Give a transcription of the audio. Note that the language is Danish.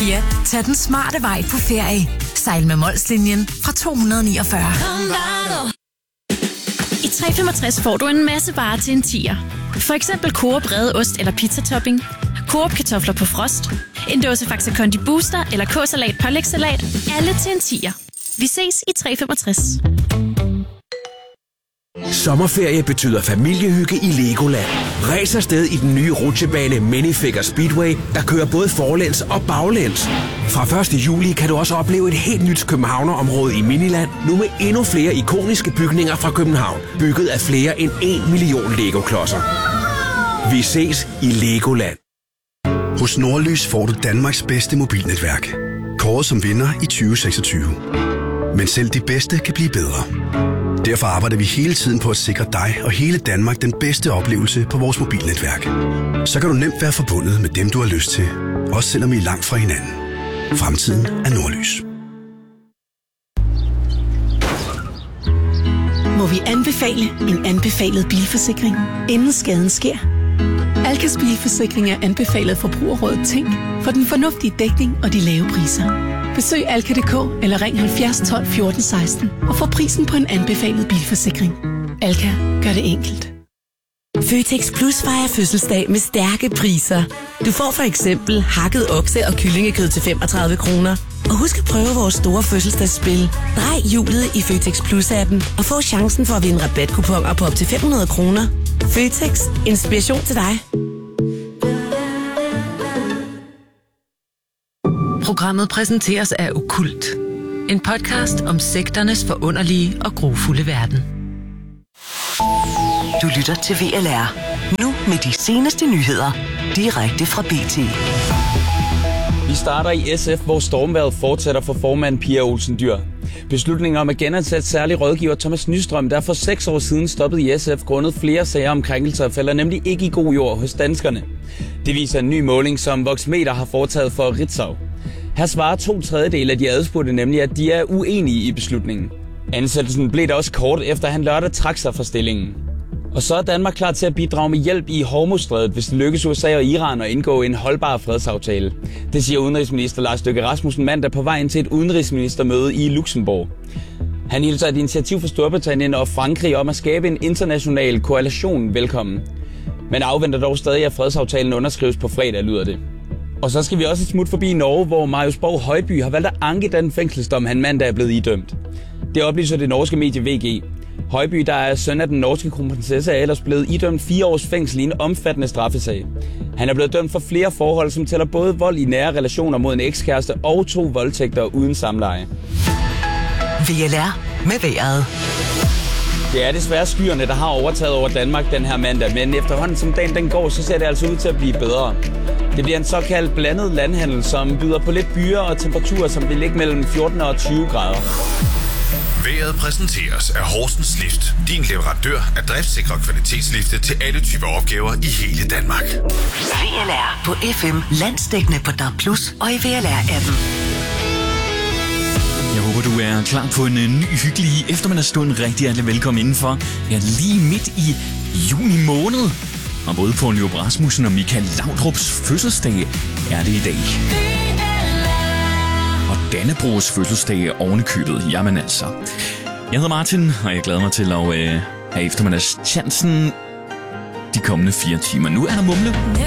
Ja, tag den smarte vej på ferie. Sejl med Molslinjen fra 249. I 365 får du en masse varer til en 10'er. For eksempel Coop rede ost eller pizzatopping, Coop kartofler på frost, en dåse Faxe Kondi Booster eller K-salat pålægssalat. Alle til en 10'er. Vi ses i 365. Sommerferie betyder familiehygge i Legoland. Ræs afsted i den nye rutsjebane Minifigure Speedway, der kører både forlæns og baglæns. Fra 1. juli kan du også opleve et helt nyt københavnerområde i Miniland, nu med endnu flere ikoniske bygninger fra København, bygget af flere end 1 million Lego-klodser. Vi ses i Legoland. Hos Nordlys får du Danmarks bedste mobilnetværk. Kåret som vinder i 2026. Men selv de bedste kan blive bedre. Derfor arbejder vi hele tiden på at sikre dig og hele Danmark den bedste oplevelse på vores mobilnetværk. Så kan du nemt være forbundet med dem, du har lyst til, også selvom I er langt fra hinanden. Fremtiden er Nordlys. Må vi anbefale en anbefalet bilforsikring, inden skaden sker? Alkas bilforsikring er anbefalet Forbrugerrådet Tænk for den fornuftige dækning og de lave priser. Besøg alka.dk eller ring 70 12 14 16 og få prisen på en anbefalet bilforsikring. Alka gør det enkelt. Føtex Plus fejrer fødselsdag med stærke priser. Du får for eksempel hakket okse- og kyllingekød til 35 kroner. Og husk at prøve vores store fødselsdagsspil. Drej hjulet i Føtex Plus-appen og få chancen for at vinde rabatkuponer på op til 500 kroner. Føtex. Inspiration til dig. Programmet præsenteres af Okkult. En podcast om sekternes forunderlige og grufulde verden. Du lytter til VLR. Nu med de seneste nyheder. Direkte fra BT. Vi starter i SF, hvor stormvejret fortsætter for formand Pia Olsen Dyhr. Beslutningen om at genansætte særlig rådgiver Thomas Nystrøm, der for 6 år siden stoppede i SF grundet flere sager om krænkelser, falder nemlig ikke i god jord hos danskerne. Det viser en ny måling, som Voxmeter har foretaget for Ritzau. Her svarer 2/3 af de adspurgte nemlig, at de er uenige i beslutningen. Ansættelsen blev da også kort efter, han lørdag trak sig fra stillingen. Og så er Danmark klar til at bidrage med hjælp i Hormuzstrædet, hvis det lykkes USA og Iran at indgå en holdbar fredsaftale. Det siger udenrigsminister Lars Løkke Rasmussen mandag på vej ind til et udenrigsministermøde i Luxembourg. Han hilser et initiativ fra Storbritannien og Frankrig om at skabe en international koalition velkommen. Men afventer dog stadig, at fredsaftalen underskrives på fredag, lyder det. Og så skal vi også et smut forbi Norge, hvor Marius Borg Højby har valgt at anke den fængselsdom, han mandag er blevet idømt. Det oplyser det norske medie VG. Højby, der er søn af den norske kronprinsesse, er ellers blevet idømt 4 års fængsel i en omfattende straffesag. Han er blevet dømt for flere forhold, som tæller både vold i nære relationer mod en ekskæreste og 2 voldtægter uden samleje. VLR med vejret. Det er desværre skyerne, der har overtaget over Danmark den her mandag, men efterhånden som dagen den går, så ser det altså ud til at blive bedre. Det bliver en såkaldt blandet landhandel, som byder på lidt byer og temperaturer, som vil ligge mellem 14 og 20 grader. Vejret præsenteres af Horsens Lift. Din leverandør af driftsikre kvalitetslifte til alle typer opgaver i hele Danmark. VLR på FM, landsdækkende på DAB+ og i VLR-appen. Jeg håber, du er klar på en ny hyggelig eftermiddagsstund. Rigtig hjertelig velkommen indenfor. Ja, lige midt i juni måned. Og både Poul Nyrup Rasmussen og Michael Laudrups fødselsdag er det i dag. Og Dannebrogs fødselsdag er ovenikøbet. Jamen altså. Jeg hedder Martin, og jeg glæder mig til at have eftermiddagschancen de kommende 4 timer. Nu er der mumle.